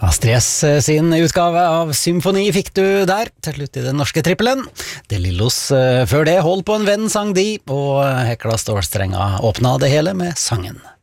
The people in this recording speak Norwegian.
Astrid S sin utgave av Symfoni fikk du der, til slutt i den norske trippelen. Det Lillos før det, Hold på en venn sang de, og Hekla Stålstrenga åpna det hele med sangen.